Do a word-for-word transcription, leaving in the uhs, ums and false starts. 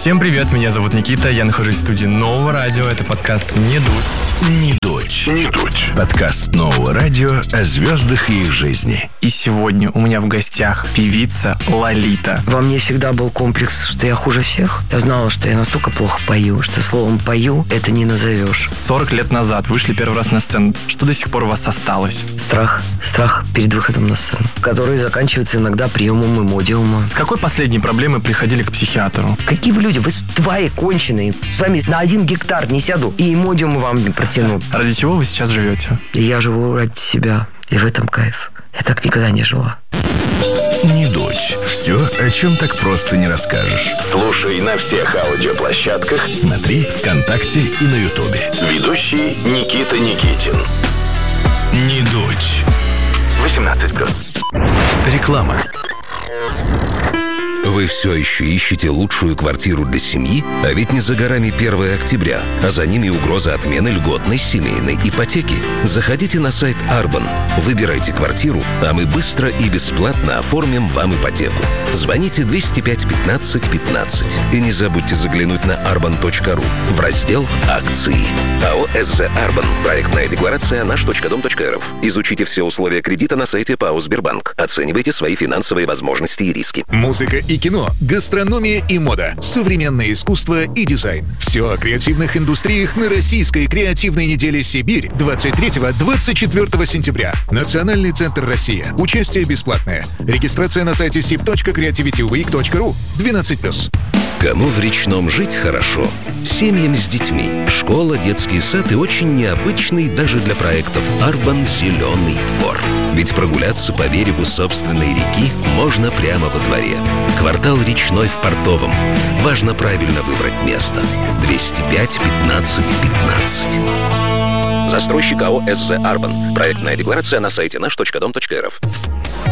Всем привет, меня зовут Никита, я нахожусь в студии Нового радио, это подкаст «Не дуть». Не дуть. Не дуть. Подкаст Нового радио о звездах и их жизни. И сегодня у меня в гостях певица Лолита. Во мне всегда был комплекс, что я хуже всех. Я знала, что я настолько плохо пою, что словом «пою» это не назовешь. сорок лет назад вышли первый раз на сцену. Что до сих пор у вас осталось? Страх. Страх перед выходом на сцену, который заканчивается иногда приемом эмодиума. С какой последней проблемой приходили к психиатру? Какие вы люди? Вы твари конченые. С вами на один гектар не сяду и эмодиумы вам не протяну. Ради чего вы сейчас живете? И я живу ради себя. И в этом кайф. Я так никогда не жила. Не дуть. Все, о чем так просто не расскажешь. Слушай на всех аудиоплощадках. Смотри ВКонтакте и на Ютубе. Ведущий Никита Никитин. Не дуть. восемнадцать плюс. Реклама. Вы все еще ищете лучшую квартиру для семьи? А ведь не за горами первое октября, а за ними угроза отмены льготной семейной ипотеки. Заходите на сайт Арбан, выбирайте квартиру, а мы быстро и бесплатно оформим вам ипотеку. Звоните двести пять пятнадцать пятнадцать. И не забудьте заглянуть на арбан точка ру в раздел «Акции». АО «СЗ Арбан». Проектная декларация наш точка дом точка эр эф. Изучите все условия кредита на сайте ПАО «Сбербанк». Оценивайте свои финансовые возможности и риски. Музыка и кино, гастрономия и мода, современное искусство и дизайн. Все о креативных индустриях на Российской креативной неделе «Сибирь» двадцать третьего — двадцать четвёртого сентября. Национальный центр «Россия». Участие бесплатное. Регистрация на сайте сиб точка креативити уик точка ру. двенадцать плюс. Кому в Речном жить хорошо? Семьям с детьми. Школа, детский сад и очень необычный даже для проектов Арбан зеленый двор. Ведь прогуляться по берегу собственной реки можно прямо во дворе. Квартал Речной в Портовом. Важно правильно выбрать место. двести пять пятнадцать пятнадцать. Застройщик АО «СЗ Арбан». Проектная декларация на сайте наш точка дом точка эр эф.